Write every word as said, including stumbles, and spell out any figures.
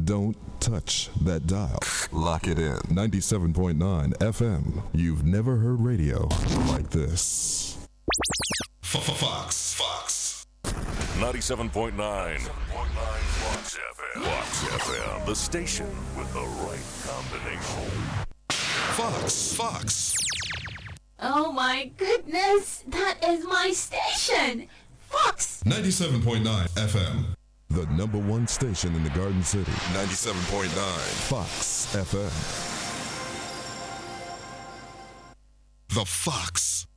Don't touch that dial. Lock it in. ninety-seven point nine F M. You've never heard radio like this. Fox. Fox. ninety-seven point nine. Fox F M. Fox F M. The station with the right combination. Fox. Fox. Oh my goodness, that is my station. Fox. ninety-seven point nine F M. The number one station in the Garden City. ninety-seven point nine Fox F M. The Fox.